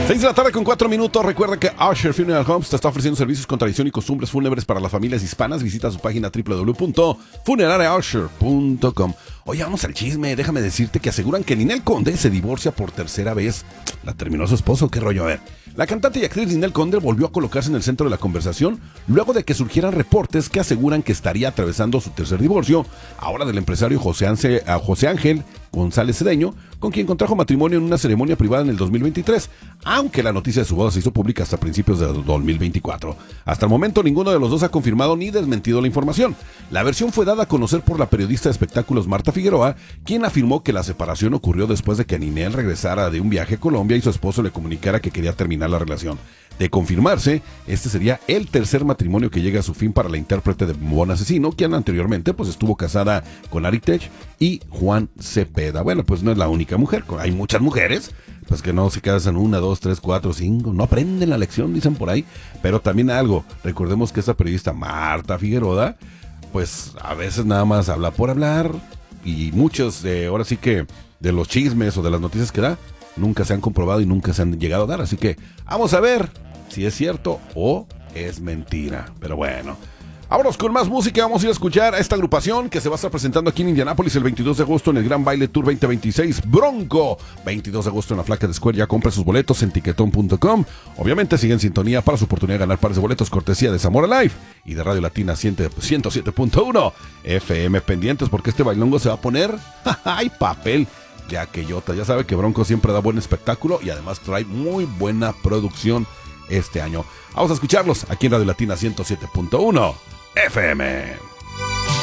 6 de la tarde con 4 minutos. Recuerda que Usher Funeral Homes te está ofreciendo servicios con tradición y costumbres fúnebres para las familias hispanas. Visita su página www.funerariausher.com. Oye, vamos al chisme. Déjame decirte que aseguran que Ninel Conde se divorcia por tercera vez. ¿La terminó su esposo? ¿Qué rollo? A ver. La cantante y actriz Ninel Conde volvió a colocarse en el centro de la conversación luego de que surgieran reportes que aseguran que estaría atravesando su tercer divorcio, ahora del empresario José Ángel González Cedeño, con quien contrajo matrimonio en una ceremonia privada en el 2023, aunque la noticia de su boda se hizo pública hasta principios de 2024. Hasta el momento ninguno de los dos ha confirmado ni desmentido la información. La versión fue dada a conocer por la periodista de espectáculos Marta Figueroa, quien afirmó que la separación ocurrió después de que Ninel regresara de un viaje a Colombia y su esposo le comunicara que quería terminar la relación. De confirmarse, este sería el tercer matrimonio que llega a su fin para la intérprete de Bon Asesino, quien anteriormente estuvo casada con Ari Tech y Juan Cepeda. Bueno, pues no es la única mujer, hay muchas mujeres pues que no se casan 1, 2, 3, 4, 5, no aprenden la lección, dicen por ahí. Pero también algo, recordemos que esta periodista Marta Figueroa, pues a veces nada más habla por hablar, y muchos, ahora sí que de los chismes o de las noticias que da, nunca se han comprobado y nunca se han llegado a dar. Así que vamos a ver si es cierto o es mentira. Pero bueno, vámonos con más música. Vamos a ir a escuchar a esta agrupación que se va a estar presentando aquí en Indianápolis el 22 de agosto en el Gran Baile Tour 2026 Bronco. 22 de agosto en la Flaca de Square. Ya compra sus boletos en tiquetón.com. Obviamente sigue en sintonía para su oportunidad de ganar pares de boletos cortesía de Zamora Live y de Radio Latina 107.1 FM. Pendientes porque este bailongo se va a poner ¡ay, papel! Ya que Yota, ya sabe que Bronco siempre da buen espectáculo y además trae muy buena producción este año. Vamos a escucharlos aquí en Radio Latina 107.1 FM.